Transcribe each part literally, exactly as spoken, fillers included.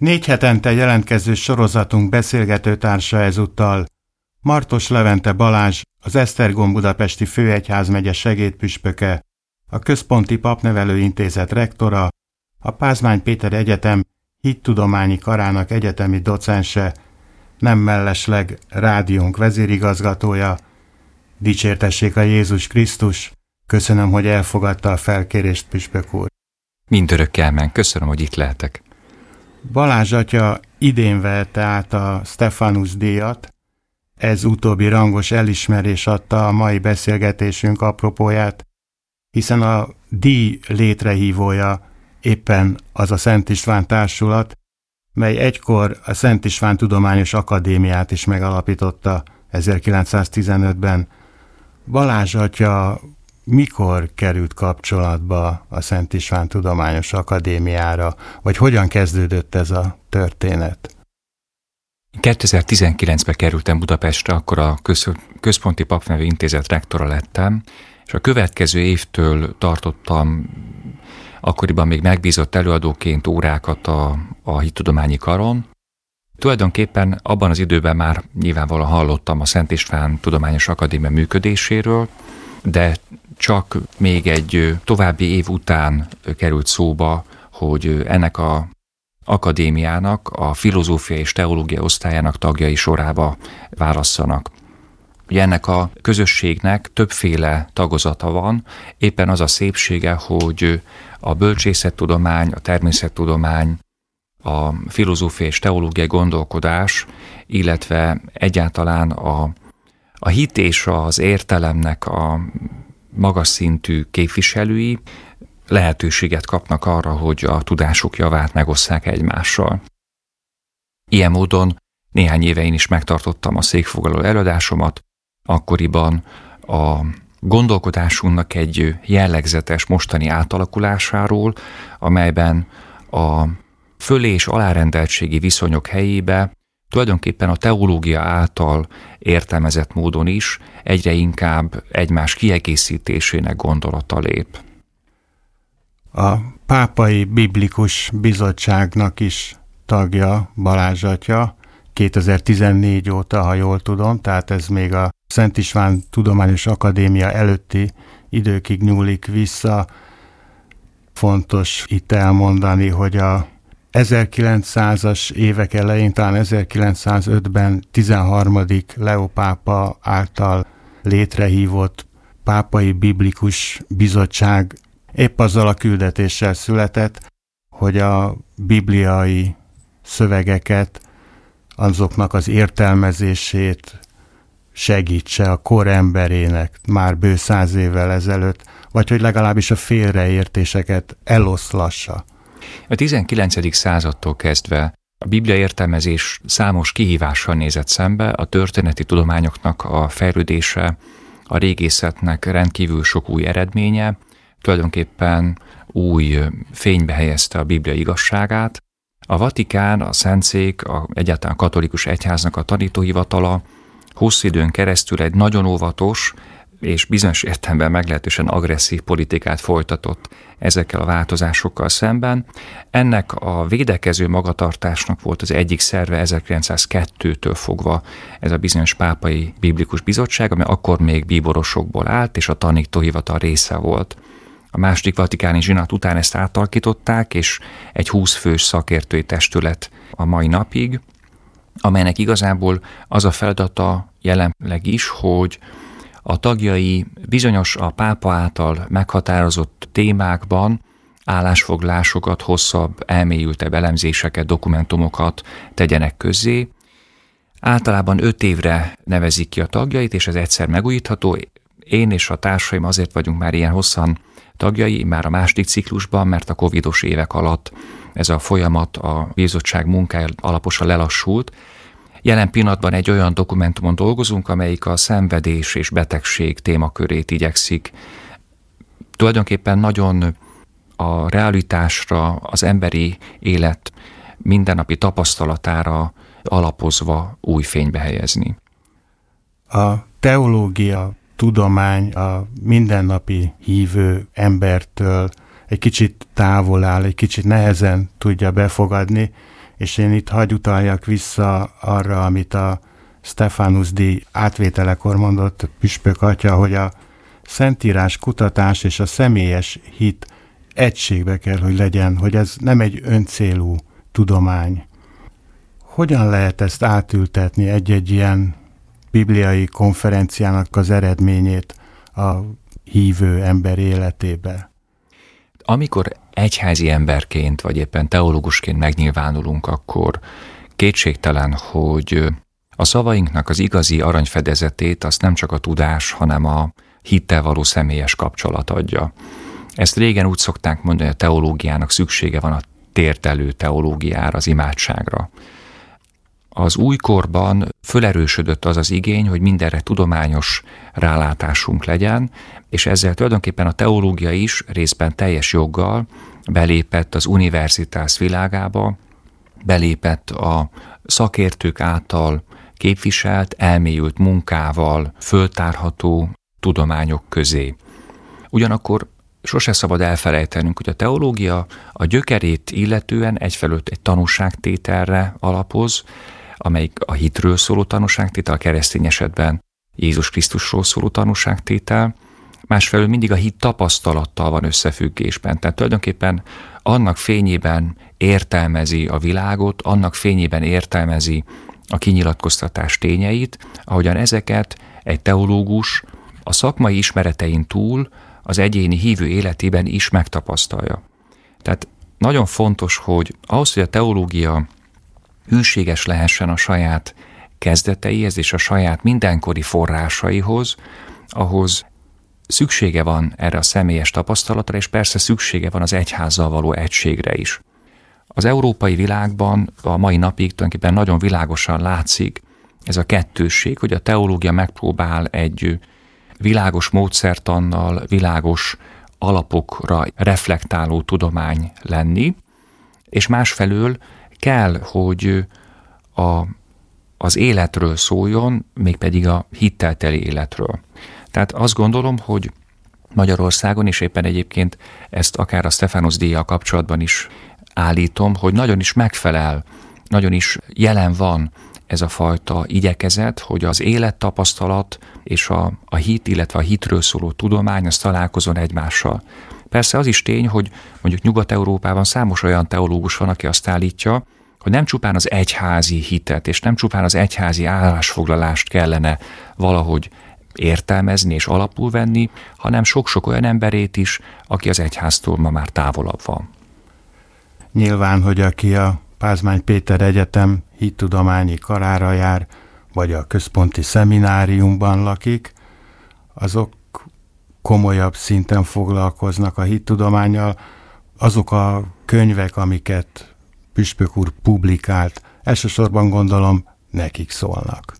Négy hetente jelentkező sorozatunk beszélgetőtársa ezúttal Martos Levente Balázs, az Esztergom budapesti főegyházmegye segédpüspöke, a Központi Papnevelő Intézet rektora, a Pázmány Péter Egyetem hittudományi karának egyetemi docense, nem mellesleg rádiónk vezérigazgatója. Dicsértessék a Jézus Krisztus! Köszönöm, hogy elfogadta a felkérést, püspök úr. Mindörökkel men, köszönöm, hogy itt lehetek. Balázs atya idén vette át a Stephanus díjat. Ez utóbbi rangos elismerés adta a mai beszélgetésünk apropóját, hiszen a díj létrehívója éppen az a Szent István Társulat, mely egykor a Szent István Tudományos Akadémiát is megalapította ezerkilencszáztizenötben. Balázs atya mikor került kapcsolatba a Szent István Tudományos Akadémiára, vagy hogyan kezdődött ez a történet? kétezer-tizenkilencben kerültem Budapestre, akkor a Köz- Központi Papnevelő Intézet rektora lettem, és a következő évtől tartottam akkoriban még megbízott előadóként órákat a, a hittudományi karon. Tulajdonképpen abban az időben már nyilvánvalóan hallottam a Szent István Tudományos Akadémia működéséről, de csak még egy további év után került szóba, hogy ennek a akadémiának a filozófia és teológia osztályának tagjai sorába válasszanak. Ugye ennek a közösségnek többféle tagozata van, éppen az a szépsége, hogy a bölcsészettudomány, a természettudomány, a filozófia és teológiai gondolkodás, illetve egyáltalán a, a hit és az értelemnek a magas szintű képviselői lehetőséget kapnak arra, hogy a tudásuk javát megosszák egymással. Ilyen módon néhány éve én is megtartottam a székfoglaló előadásomat, akkoriban a gondolkodásunknak egy jellegzetes mostani átalakulásáról, amelyben a fölé- és alárendeltségi viszonyok helyébe tulajdonképpen a teológia által értelmezett módon is egyre inkább egymás kiegészítésének gondolata lép. A Pápai Biblikus Bizottságnak is tagja Balázs atya, kétezer-tizennégy óta, ha jól tudom, tehát ez még a Szent István Tudományos Akadémia előtti időkig nyúlik vissza. Fontos itt elmondani, hogy a ezerkilencszázas évek elején, talán ezerkilencszázötben tizenharmadik Leó pápa által létrehívott Pápai Biblikus Bizottság épp azzal a küldetéssel született, hogy a bibliai szövegeket, azoknak az értelmezését segítse a kor emberének már bő száz évvel ezelőtt, vagy hogy legalábbis a félreértéseket eloszlassa. A tizenkilencedik századtól kezdve a biblia értelmezés számos kihívással nézett szembe, a történeti tudományoknak a fejlődése, a régészetnek rendkívül sok új eredménye, tulajdonképpen új fénybe helyezte a Biblia igazságát. A Vatikán, a Szentszék, a, egyáltalán a katolikus egyháznak a tanítóhivatala hosszú időn keresztül egy nagyon óvatos és bizonyos értelemben meglehetősen agresszív politikát folytatott ezekkel a változásokkal szemben. Ennek a védekező magatartásnak volt az egyik szerve ezerkilencszázkettőtől fogva ez a bizonyos Pápai Biblikus Bizottság, amely akkor még bíborosokból állt, és a tanítóhivatal része volt. A második vatikáni zsinat után ezt átalakították, és egy húsz fős szakértői testület a mai napig, amelynek igazából az a feladata jelenleg is, hogy a tagjai bizonyos a pápa által meghatározott témákban állásfoglalásokat, hosszabb, elmélyültebb elemzéseket, dokumentumokat tegyenek közzé. Általában öt évre nevezik ki a tagjait, és ez egyszer megújítható. Én és a társaim azért vagyunk már ilyen hosszan tagjai, már a második ciklusban, mert a covidos évek alatt ez a folyamat, a bizottság munkája alaposan lelassult. Jelen pillanatban egy olyan dokumentumon dolgozunk, amelyik a szenvedés és betegség témakörét igyekszik. Tulajdonképpen nagyon a realitásra, az emberi élet mindennapi tapasztalatára alapozva új fénybe helyezni. A teológia, tudomány a mindennapi hívő embertől egy kicsit távol áll, egy kicsit nehezen tudja befogadni, és én itt hagy utaljak vissza arra, amit a Stephanus-díj átvételekor mondott püspök atya, hogy a szentírás kutatás és a személyes hit egységbe kell, hogy legyen, hogy ez nem egy öncélú tudomány. Hogyan lehet ezt átültetni egy-egy ilyen bibliai konferenciának az eredményét a hívő ember életébe? Amikor egyházi emberként, vagy éppen teológusként megnyilvánulunk, akkor kétségtelen, hogy a szavainknak az igazi aranyfedezetét azt nem csak a tudás, hanem a hittel való személyes kapcsolat adja. Ezt régen úgy szokták mondani, hogy a teológiának szüksége van a térdelő teológiára, az imádságra. Az újkorban fölerősödött az az igény, hogy mindenre tudományos rálátásunk legyen, és ezzel tulajdonképpen a teológia is részben teljes joggal belépett az universitás világába, belépett a szakértők által képviselt, elmélyült munkával föltárható tudományok közé. Ugyanakkor sose szabad elfelejtenünk, hogy a teológia a gyökerét illetően egyfelől egy tanúságtételre alapoz, amelyik a hitről szóló tanúságtétel, a keresztény esetben Jézus Krisztusról szóló tanúságtétel, másfelől mindig a hit tapasztalattal van összefüggésben. Tehát tulajdonképpen annak fényében értelmezi a világot, annak fényében értelmezi a kinyilatkoztatás tényeit, ahogyan ezeket egy teológus a szakmai ismeretein túl az egyéni hívő életében is megtapasztalja. Tehát nagyon fontos, hogy ahhoz, hogy a teológia hűséges lehessen a saját kezdeteihez és a saját mindenkori forrásaihoz, ahhoz szüksége van erre a személyes tapasztalatra, és persze szüksége van az egyházzal való egységre is. Az európai világban a mai napig tulajdonképpen nagyon világosan látszik ez a kettősség, hogy a teológia megpróbál egy világos módszertannal, világos alapokra reflektáló tudomány lenni, és másfelől kell, hogy a, az életről szóljon, mégpedig a hittel teli életről. Tehát azt gondolom, hogy Magyarországon, és éppen egyébként ezt akár a Stephanus-díjjal kapcsolatban is állítom, hogy nagyon is megfelel, nagyon is jelen van ez a fajta igyekezet, hogy az élettapasztalat és a, a hit, illetve a hitről szóló tudomány az találkozon egymással. Persze az is tény, hogy mondjuk Nyugat-Európában számos olyan teológus van, aki azt állítja, hogy nem csupán az egyházi hitet, és nem csupán az egyházi állásfoglalást kellene valahogy értelmezni és alapul venni, hanem sok-sok olyan emberét is, aki az egyháztól ma már távolabb van. Nyilván, hogy aki a Pázmány Péter Egyetem hittudományi karára jár, vagy a központi szemináriumban lakik, azok komolyabb szinten foglalkoznak a hittudománnyal. Azok a könyvek, amiket püspök úr publikált, elsősorban gondolom nekik szólnak.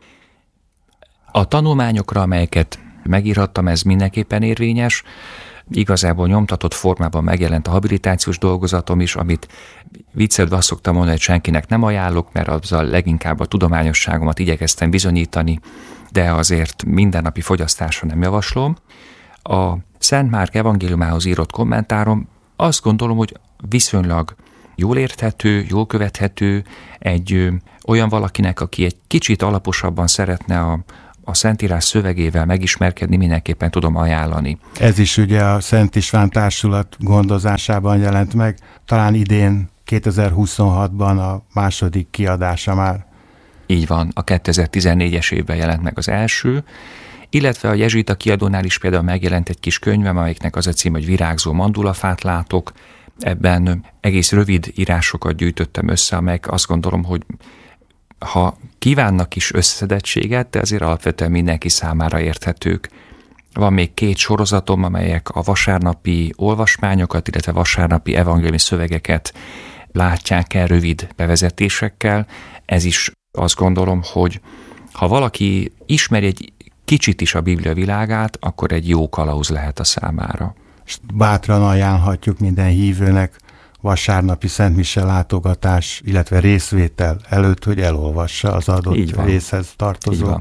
A tanulmányokra, amelyeket megírhattam, ez mindenképpen érvényes. Igazából nyomtatott formában megjelent a habilitációs dolgozatom is, amit viccelve azt szoktam mondani, hogy senkinek nem ajánlok, mert azzal leginkább a tudományosságomat igyekeztem bizonyítani, de azért mindennapi fogyasztásra nem javaslom. A Szent Márk evangéliumához írott kommentárom azt gondolom, hogy viszonylag jól érthető, jól követhető, egy ö, olyan valakinek, aki egy kicsit alaposabban szeretne a a Szentírás szövegével megismerkedni, mindenképpen tudom ajánlani. Ez is ugye a Szent István Társulat gondozásában jelent meg, talán idén kétezer-huszonhatban a második kiadása már. Így van, a kétezer-tizennégyes évben jelent meg az első, illetve a jezsuita kiadónál is például megjelent egy kis könyvem, amelyiknek az a cím, hogy Virágzó mandulafát látok. Ebben egész rövid írásokat gyűjtöttem össze, amelyek azt gondolom, hogy ha kívánnak is összedettséget, de azért alapvetően mindenki számára érthetők. Van még két sorozatom, amelyek a vasárnapi olvasmányokat, illetve vasárnapi evangéliumi szövegeket látják el rövid bevezetésekkel. Ez is azt gondolom, hogy ha valaki ismeri egy kicsit is a Biblia világát, akkor egy jó kalauz lehet a számára. És bátran ajánlhatjuk minden hívőnek vasárnapi szentmise látogatás, illetve részvétel előtt, hogy elolvassa az adott részhez tartozó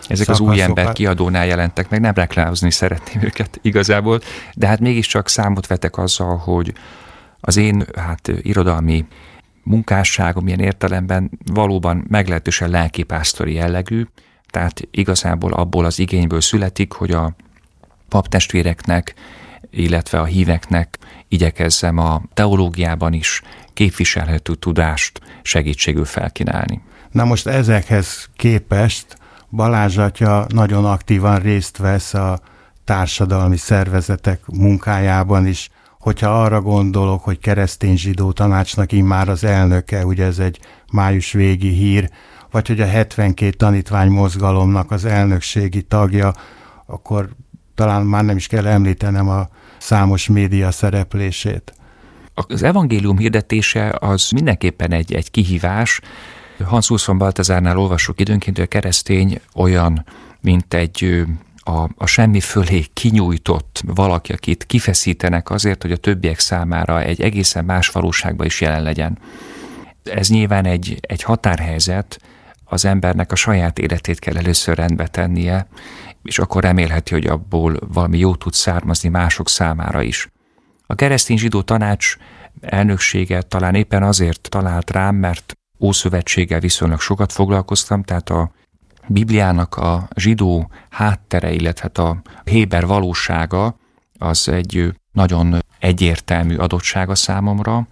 Ezek szakaszokat. Az Új Ember kiadónál jelentek meg, nem reklámozni szeretném őket igazából, de hát mégiscsak számot vetek azzal, hogy az én hát irodalmi munkásságom ilyen értelemben valóban meglehetősen lelkipásztori jellegű, tehát igazából abból az igényből születik, hogy a paptestvéreknek, illetve a híveknek igyekezzem a teológiában is képviselhető tudást segítségül felkínálni. Na most ezekhez képest Balázs atya nagyon aktívan részt vesz a társadalmi szervezetek munkájában is. Hogyha arra gondolok, hogy keresztény zsidó tanácsnak immár az elnöke, ugye ez egy május végi hír, vagy hogy a hetvenkét tanítvány mozgalomnak az elnökségi tagja, akkor talán már nem is kell említenem a számos média szereplését. Az evangélium hirdetése az mindenképpen egy, egy kihívás. Hans Urs von Balthasarnál olvassuk időnként, hogy a keresztény olyan, mint egy a, a semmi fölé kinyújtott valaki, akit kifeszítenek azért, hogy a többiek számára egy egészen más valóságban is jelen legyen. Ez nyilván egy, egy határhelyzet, az embernek a saját életét kell először rendbe tennie, és akkor remélheti, hogy abból valami jó tud származni mások számára is. A keresztény zsidó tanács elnöksége talán éppen azért talált rám, mert Ószövetséggel viszonylag sokat foglalkoztam, tehát a Bibliának a zsidó háttere, illetve a héber valósága az egy nagyon egyértelmű adottsága számomra.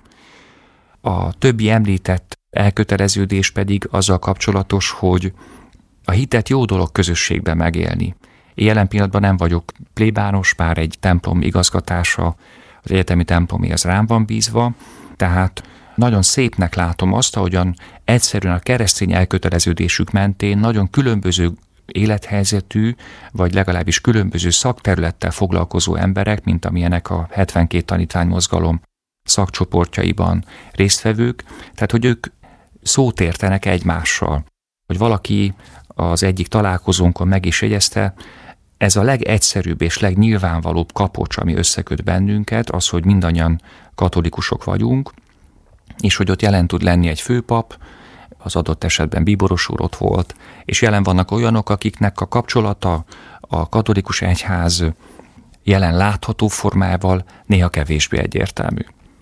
A többi említett elköteleződés pedig azzal kapcsolatos, hogy a hitet jó dolog közösségben megélni. Én jelen pillanatban nem vagyok plébános, bár egy templom igazgatása, az egyetemi templomé az rám van bízva, tehát nagyon szépnek látom azt, ahogyan egyszerűen a keresztény elköteleződésük mentén nagyon különböző élethelyzetű, vagy legalábbis különböző szakterülettel foglalkozó emberek, mint amilyenek a hetvenkét tanítvány mozgalom szakcsoportjaiban résztvevők, tehát hogy ők szót értenek egymással. Hogy valaki az egyik találkozónkon meg is jegyezte, ez a legegyszerűbb és legnyilvánvalóbb kapocs, ami összeköt bennünket, az, hogy mindannyian katolikusok vagyunk, és hogy ott jelen tud lenni egy főpap, az adott esetben bíboros úr ott volt, és jelen vannak olyanok, akiknek a kapcsolata a katolikus egyház jelen látható formával néha kevésbé egyértelmű.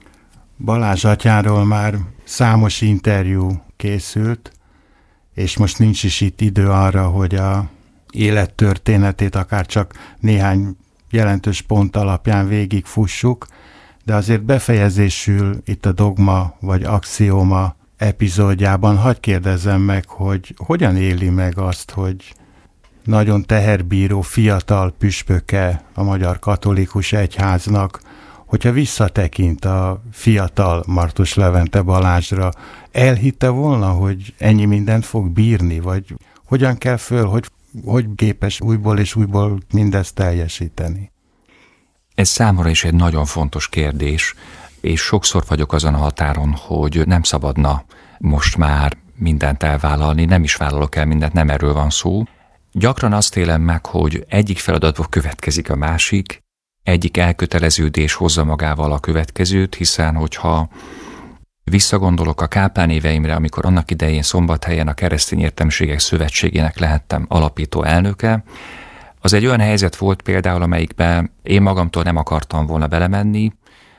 Balázs atyáról már számos interjú készült, és most nincs is itt idő arra, hogy a élettörténetét akár csak néhány jelentős pont alapján végigfussuk, de azért befejezésül itt a Dogma vagy Axióma epizódjában hadd kérdezzem meg, hogy hogyan éli meg azt, hogy nagyon teherbíró fiatal püspöke a Magyar Katolikus Egyháznak, hogyha visszatekint a fiatal Martus Levente Balázsra, elhitte volna, hogy ennyi mindent fog bírni, vagy hogyan kell föl, hogy, hogy képes újból és újból mindezt teljesíteni? Ez számomra is egy nagyon fontos kérdés, és sokszor vagyok azon a határon, hogy nem szabadna most már mindent elvállalni, nem is vállalok el mindent, nem erről van szó. Gyakran azt élem meg, hogy egyik feladatból következik a másik, egyik elköteleződés hozza magával a következőt, hiszen hogyha visszagondolok a káplán éveimre, amikor annak idején Szombathelyen a Keresztény Értelmiségek Szövetségének lehettem alapító elnöke, az egy olyan helyzet volt például, amelyikben én magamtól nem akartam volna belemenni,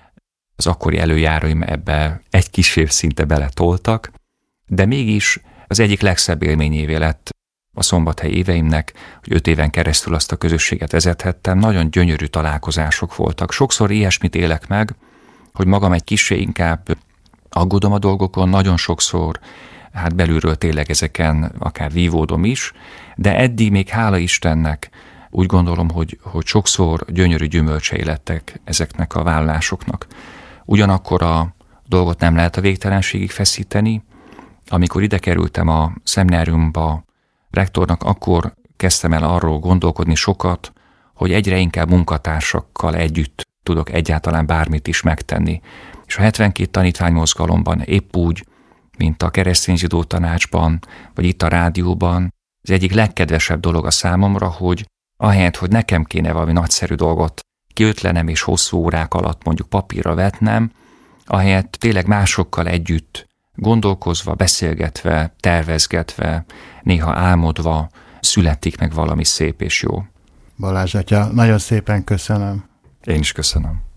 az akkori előjáróim ebbe egy kis év szinte beletoltak, de mégis az egyik legszebb élményévé lett a Szombathely éveimnek, hogy öt éven keresztül azt a közösséget vezethettem, nagyon gyönyörű találkozások voltak. Sokszor ilyesmit élek meg, hogy magam egy kissé inkább aggódom a dolgokon, nagyon sokszor hát belülről tényleg ezeken akár vívódom is, de eddig még hála Istennek úgy gondolom, hogy, hogy sokszor gyönyörű gyümölcsei lettek ezeknek a vállalásoknak. Ugyanakkor a dolgot nem lehet a végtelenségig feszíteni. Amikor ide kerültem a szemináriumba rektornak, akkor kezdtem el arról gondolkodni sokat, hogy egyre inkább munkatársakkal együtt tudok egyáltalán bármit is megtenni. És a hetvenkét tanítványmozgalomban épp úgy, mint a Keresztény Zsidó Tanácsban, vagy itt a rádióban, az egyik legkedvesebb dolog a számomra, hogy ahelyett, hogy nekem kéne valami nagyszerű dolgot kiötlenem és hosszú órák alatt mondjuk papírra vetnem, ahelyett tényleg másokkal együtt gondolkozva, beszélgetve, tervezgetve, néha álmodva születik meg valami szép és jó. Balázs atya, nagyon szépen köszönöm. Én is köszönöm.